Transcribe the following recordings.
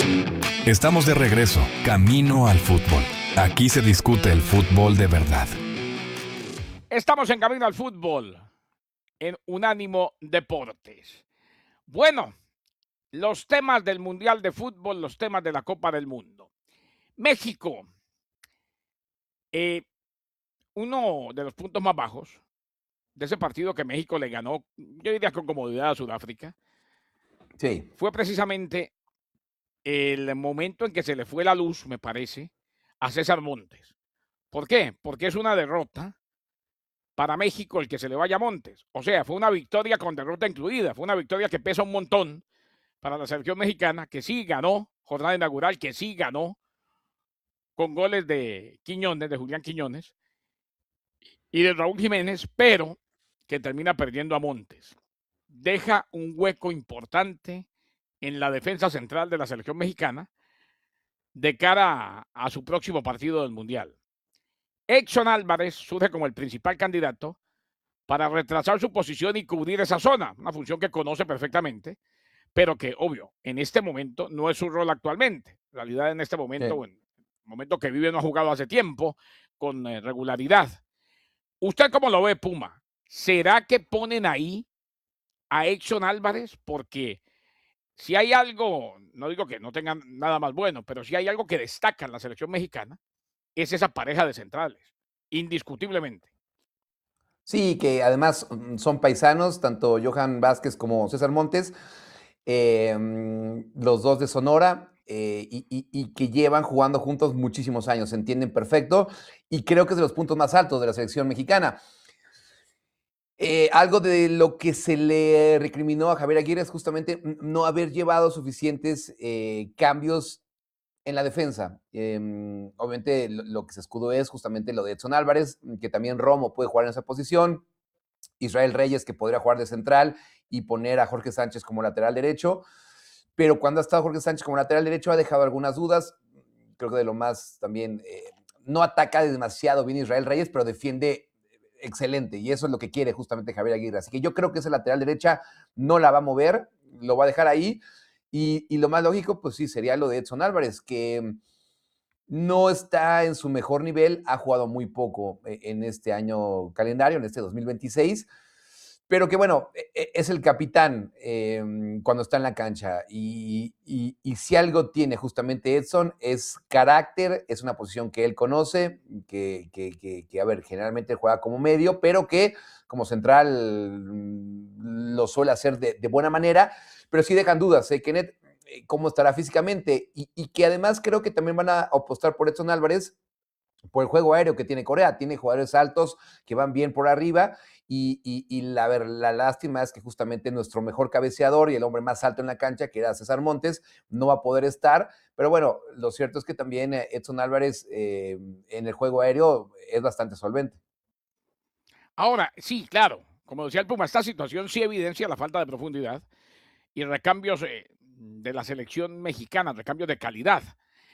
Estamos de regreso, camino al fútbol. Aquí se discute el fútbol de verdad. Estamos en camino al fútbol en Unánimo Deportes. Bueno, los temas del Mundial de Fútbol, los temas de la Copa del Mundo. México, eh, uno de los puntos más bajos de ese partido que México le ganó, yo diría con comodidad a Sudáfrica, Sí. fue precisamente el momento en que se le fue la luz, me parece, a César Montes. ¿Por qué? Porque es una derrota para México el que se le vaya a Montes. O sea, fue una victoria con derrota incluida, fue una victoria que pesa un montón para la selección mexicana, que sí ganó, jornada inaugural, que sí ganó, con goles de Quiñones, de Julián Quiñones, y de Raúl Jiménez, pero que termina perdiendo a Montes. Deja un hueco importante en la defensa central de la selección mexicana de cara a su próximo partido del Mundial. Edson Álvarez surge como el principal candidato para retrasar su posición y cubrir esa zona, una función que conoce perfectamente, pero que, obvio, en este momento no es su rol actualmente. En realidad, en este momento, o en el momento que vive, no ha jugado hace tiempo con regularidad. ¿Usted cómo lo ve, Puma? ¿Será que ponen ahí a Edson Álvarez? Porque si hay algo, no digo que no tengan nada más bueno, pero si hay algo que destaca en la selección mexicana, es esa pareja de centrales, indiscutiblemente. Sí, que además son paisanos, tanto Johan Vázquez como César Montes, los dos de Sonora, y que llevan jugando juntos muchísimos años, se entienden perfecto, y creo que es de los puntos más altos de la selección mexicana. Algo de lo que se le recriminó a Javier Aguirre es justamente no haber llevado suficientes cambios en la defensa. Obviamente lo que se escudó es justamente lo de Edson Álvarez, que también Romo puede jugar en esa posición, Israel Reyes, que podría jugar de central y poner a Jorge Sánchez como lateral derecho, pero cuando ha estado Jorge Sánchez como lateral derecho ha dejado algunas dudas. Creo que de lo más también, no ataca demasiado bien Israel Reyes, pero defiende excelente, y eso es lo que quiere justamente Javier Aguirre. Así que yo creo que esa lateral derecha no la va a mover, lo va a dejar ahí, y lo más lógico, pues sí, sería lo de Edson Álvarez, que no está en su mejor nivel, ha jugado muy poco en este año calendario, en este 2026, pero que bueno, es el capitán cuando está en la cancha, y si algo tiene justamente Edson es carácter, es una posición que él conoce, que a ver, generalmente juega como medio, pero que como central lo suele hacer de buena manera, pero sí dejan dudas, Kenneth, cómo estará físicamente, y que además creo que también van a apostar por Edson Álvarez por el juego aéreo que tiene Corea. Tiene jugadores altos que van bien por arriba, y la lástima es que justamente nuestro mejor cabeceador y el hombre más alto en la cancha, que era César Montes, no va a poder estar, pero bueno, lo cierto es que también Edson Álvarez en el juego aéreo es bastante solvente. Ahora, sí, claro, como decía el Puma, esta situación sí evidencia la falta de profundidad y recambios de la selección mexicana, recambios de calidad.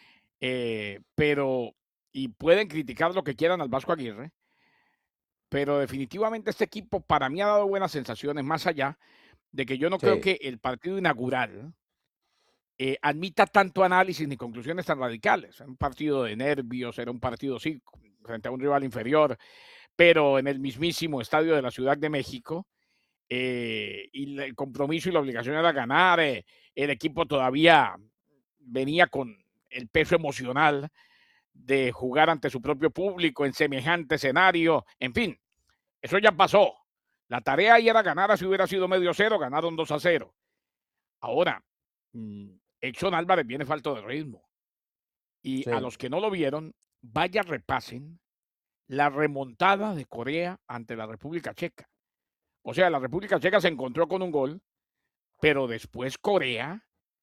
Pero, y pueden criticar lo que quieran al Vasco Aguirre, pero definitivamente este equipo para mí ha dado buenas sensaciones, más allá de que yo no creo Sí. que el partido inaugural admita tanto análisis ni conclusiones tan radicales. Era un partido de nervios, era un partido, sí, frente a un rival inferior, pero en el mismísimo estadio de la Ciudad de México, y el compromiso y la obligación era ganar. El equipo todavía venía con el peso emocional de jugar ante su propio público en semejante escenario. En fin, eso ya pasó. La tarea ahí era ganar, así hubiera sido medio cero, ganaron 2-0. Ahora, Edson Álvarez viene falto de ritmo. Y a Sí. los que no lo vieron, vaya repasen la remontada de Corea ante la República Checa. O sea, la República Checa se encontró con un gol, pero después Corea,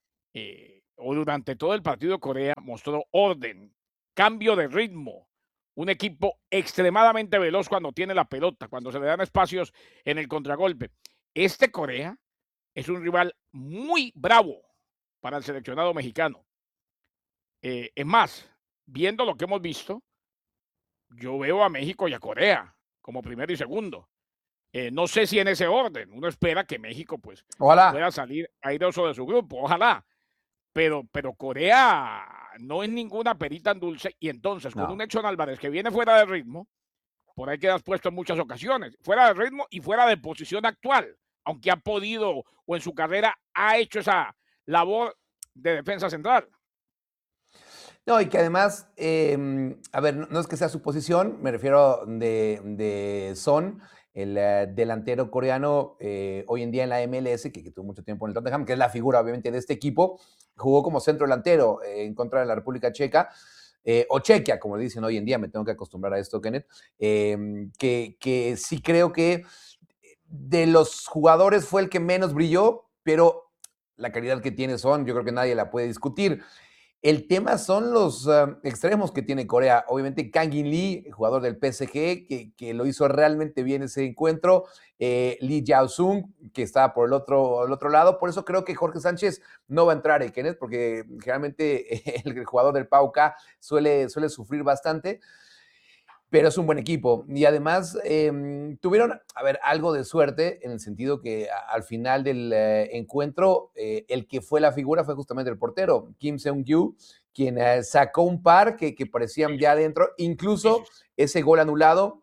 o durante todo el partido Corea, mostró orden, cambio de ritmo. Un equipo extremadamente veloz cuando tiene la pelota, cuando se le dan espacios en el contragolpe. Este Corea es un rival muy bravo para el seleccionado mexicano. Es más, viendo lo que hemos visto, yo veo a México y a Corea como primero y segundo. No sé si en ese orden. Uno espera que México pues Ojalá. pueda salir airoso de su grupo. Ojalá. pero Corea no es ninguna perita en dulce, y entonces con No. un Edson Álvarez que viene fuera de ritmo, por ahí quedas puesto en muchas ocasiones, fuera de ritmo y fuera de posición actual, aunque ha podido o en su carrera ha hecho esa labor de defensa central. No, y que además, a ver, no es que sea su posición, me refiero de Son, el delantero coreano hoy en día en la MLS, que tuvo mucho tiempo en el Tottenham, que es la figura obviamente de este equipo, jugó como centro delantero en contra de la República Checa, o Chequia, como le dicen hoy en día, me tengo que acostumbrar a esto, Kenneth, que sí creo que de los jugadores fue el que menos brilló, pero la calidad que tiene Son, yo creo que nadie la puede discutir. El tema son los extremos que tiene Corea. Obviamente, Kang In Lee, jugador del PSG, que lo hizo realmente bien ese encuentro. Lee Jao-sung, que estaba por el otro lado. Por eso creo que Jorge Sánchez no va a entrar, Kenneth, porque generalmente el jugador del PAOK suele sufrir bastante, pero es un buen equipo. Y además tuvieron, a ver, algo de suerte en el sentido que al final del encuentro, el que fue la figura fue justamente el portero, Kim Seung-gyu, quien sacó un par que parecían ya adentro, incluso ese gol anulado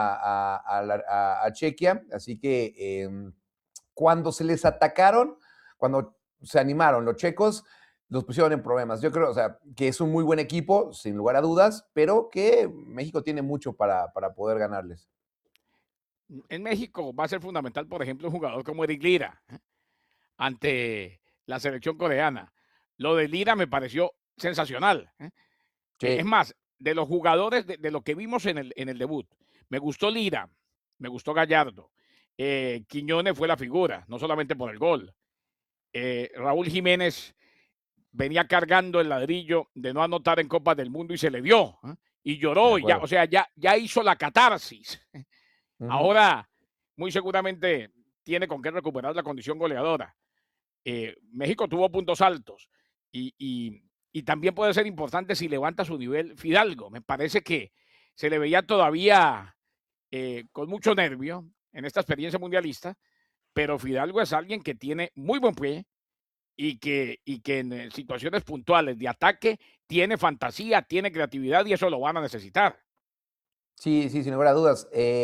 a Chequia. Así que cuando se les atacaron, cuando se animaron los checos, los pusieron en problemas. Yo creo, o sea, que es un muy buen equipo, sin lugar a dudas, pero que México tiene mucho para poder ganarles. En México va a ser fundamental, por ejemplo, un jugador como Eric Lira ante la selección coreana. Lo de Lira me pareció sensacional. Sí. Es más, de los jugadores, de lo que vimos en el debut, me gustó Lira, me gustó Gallardo. Quiñones fue la figura, no solamente por el gol. Raúl Jiménez venía cargando el ladrillo de no anotar en Copas del Mundo y se le dio. Y lloró, y ya, o sea, ya hizo la catarsis. Ahora, muy seguramente, tiene con qué recuperar la condición goleadora. México tuvo puntos altos y también puede ser importante si levanta su nivel Fidalgo. Me parece que se le veía todavía con mucho nervio en esta experiencia mundialista, pero Fidalgo es alguien que tiene muy buen pie y que en situaciones puntuales de ataque tiene fantasía, tiene creatividad, y eso lo van a necesitar. Sí, sin lugar a dudas.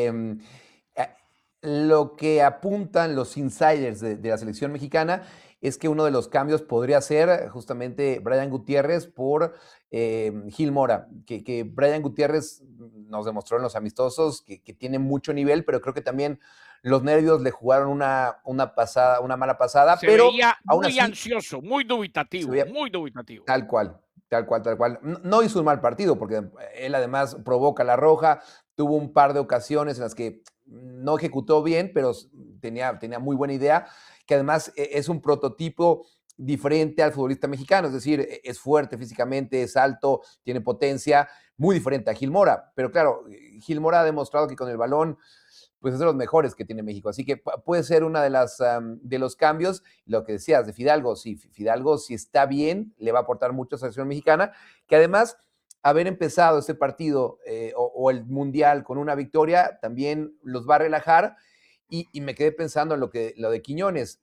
Lo que apuntan los insiders de la selección mexicana es que uno de los cambios podría ser justamente Brian Gutiérrez por Gil Mora, que Brian Gutiérrez nos demostró en los amistosos que tiene mucho nivel, pero creo que también los nervios le jugaron una mala pasada. Se pero veía aún muy así, ansioso, muy dubitativo, muy dubitativo. Tal cual. No hizo un mal partido, porque él además provoca la roja, tuvo un par de ocasiones en las que no ejecutó bien, pero tenía muy buena idea, que además es un prototipo diferente al futbolista mexicano, es decir, es fuerte físicamente, es alto, tiene potencia, muy diferente a Gil Mora. Pero claro, Gil Mora ha demostrado que con el balón pues es de los mejores que tiene México. Así que puede ser una de los cambios. Lo que decías de Fidalgo, sí, Fidalgo, si está bien, le va a aportar mucho a la selección mexicana, que además, haber empezado este partido o el Mundial con una victoria, también los va a relajar. Y me quedé pensando en lo de Quiñones.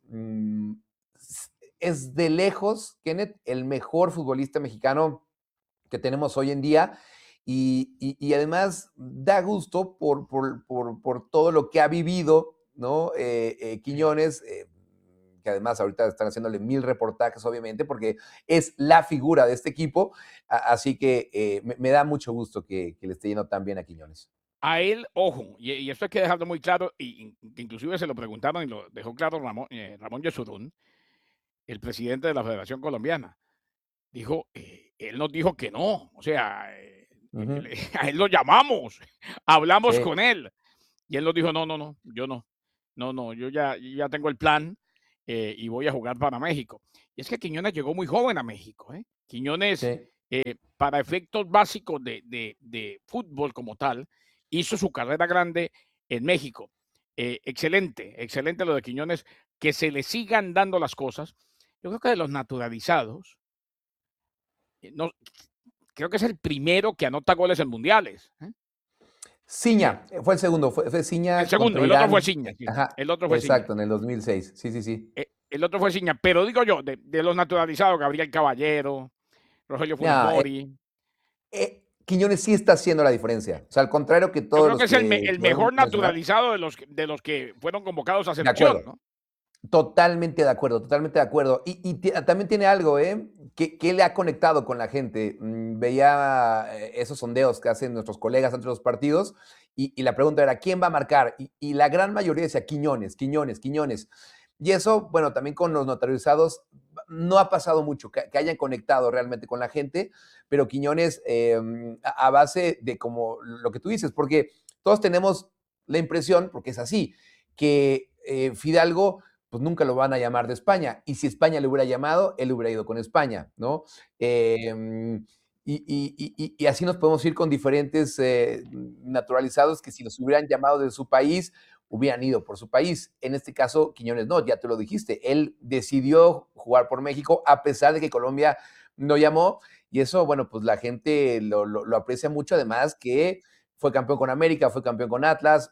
Es de lejos, Kenneth, el mejor futbolista mexicano que tenemos hoy en día. Y además da gusto por todo lo que ha vivido, ¿no? Quiñones, que además ahorita están haciéndole 1000 reportajes, obviamente, porque es la figura de este equipo. Así que me da mucho gusto que le esté yendo tan bien a Quiñones. A él, ojo, y esto hay que dejarlo muy claro, y inclusive se lo preguntaron y lo dejó claro Ramón Yesurún, el presidente de la Federación Colombiana. Dijo, él nos dijo que no, o sea, a él lo llamamos, hablamos con él, y él nos dijo, no, yo ya tengo el plan y voy a jugar para México. Y es que Quiñones llegó muy joven a México, Quiñones, para efectos básicos de fútbol como tal, hizo su carrera grande en México. Excelente lo de Quiñones, que se le sigan dando las cosas. Yo creo que de los naturalizados, no, creo que es el primero que anota goles en mundiales. Ciña, fue el segundo, fue Ciña. El segundo, el otro fue Ciña. Sí. Ajá, El otro fue exacto, Ciña. en el 2006. Sí. El otro fue Ciña. Pero digo yo, de los naturalizados, Gabriel Caballero, Rogelio Funes Mori. Quiñones sí está haciendo la diferencia. O sea, al contrario que todos Yo creo los que es el mejor naturalizado de los que fueron convocados a selección, ¿no? Totalmente de acuerdo, totalmente de acuerdo. Y también tiene algo, que le ha conectado con la gente. Veía esos sondeos que hacen nuestros colegas entre los partidos y la pregunta era, ¿quién va a marcar? Y la gran mayoría decía, Quiñones. Y eso, bueno, también con los naturalizados no ha pasado mucho, que hayan conectado realmente con la gente, pero Quiñones a base de como lo que tú dices, porque todos tenemos la impresión, porque es así, que Fidalgo pues nunca lo van a llamar de España. Y si España le hubiera llamado, él hubiera ido con España, ¿no? Y así nos podemos ir con diferentes naturalizados que si los hubieran llamado de su país, hubieran ido por su país. En este caso, Quiñones no, ya te lo dijiste. Él decidió jugar por México a pesar de que Colombia no llamó. Y eso, bueno, pues la gente lo aprecia mucho. Además que fue campeón con América, fue campeón con Atlas.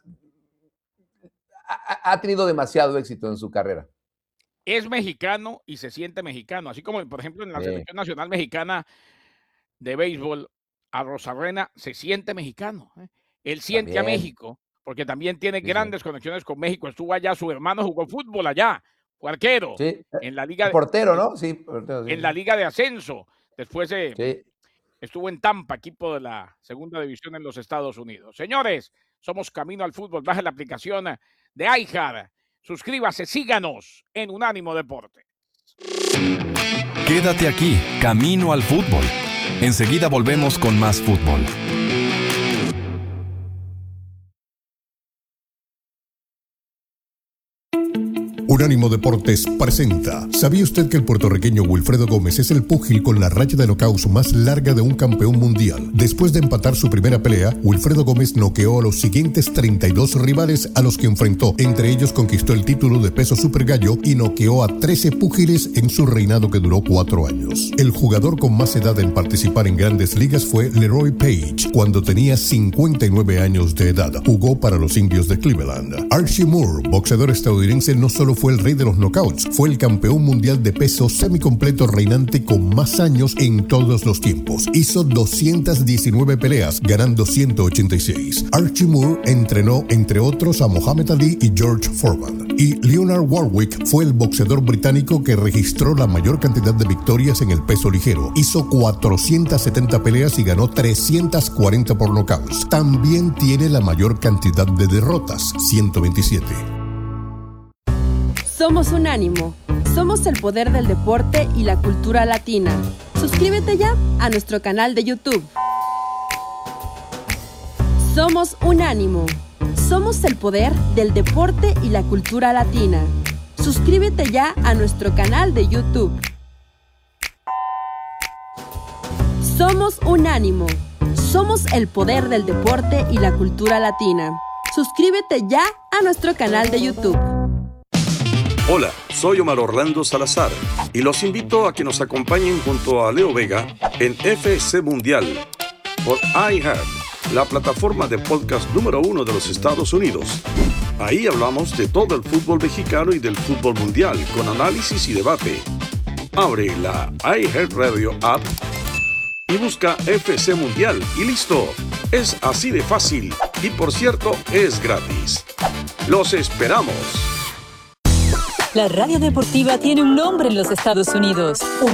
Ha tenido demasiado éxito en su carrera. Es mexicano y se siente mexicano, así como, por ejemplo, en la selección nacional mexicana de béisbol, a Rosarena se siente mexicano. Él siente a México, porque también tiene grandes conexiones con México. Estuvo allá, su hermano jugó fútbol allá, fue arquero. Sí, en la liga portero, ¿no? Sí, portero, sí. En la liga de ascenso. Después estuvo en Tampa, equipo de la segunda división en los Estados Unidos. Señores, somos Camino al Fútbol. Baje la aplicación de iHeart. Suscríbase, síganos en Unánimo Deportes. Quédate aquí, Camino al Fútbol. Enseguida volvemos con más fútbol. Unánimo Deportes presenta. ¿Sabía usted que el puertorriqueño Wilfredo Gómez es el púgil con la racha de knockouts más larga de un campeón mundial? Después de empatar su primera pelea, Wilfredo Gómez noqueó a los siguientes 32 rivales a los que enfrentó. Entre ellos conquistó el título de peso super gallo y noqueó a 13 púgiles en su reinado que duró 4 años. El jugador con más edad en participar en grandes ligas fue Leroy Page, cuando tenía 59 años de edad. Jugó para los Indios de Cleveland. Archie Moore, boxeador estadounidense, no solo fue el rey de los knockouts, fue el campeón mundial de peso semicompleto reinante con más años en todos los tiempos. Hizo 219 peleas, ganando 186. Archie Moore entrenó, entre otros, a Muhammad Ali y George Foreman. Y Leonard Warwick fue el boxeador británico que registró la mayor cantidad de victorias en el peso ligero. Hizo 470 peleas y ganó 340 por knockouts. También tiene la mayor cantidad de derrotas, 127. Somos Unánimo. Somos el poder del deporte y la cultura latina. Suscríbete ya a nuestro canal de YouTube. Somos Unánimo. Somos el poder del deporte y la cultura latina. Suscríbete ya a nuestro canal de YouTube. Somos Unánimo. Somos el poder del deporte y la cultura latina. Suscríbete ya a nuestro canal de YouTube. Hola, soy Omar Orlando Salazar y los invito a que nos acompañen junto a Leo Vega en FC Mundial por iHeart, la plataforma de podcast número 1 de los Estados Unidos. Ahí hablamos de todo el fútbol mexicano y del fútbol mundial con análisis y debate. Abre la iHeart Radio app y busca FC Mundial y listo. Es así de fácil y, por cierto, es gratis. ¡Los esperamos! La radio deportiva tiene un nombre en los Estados Unidos.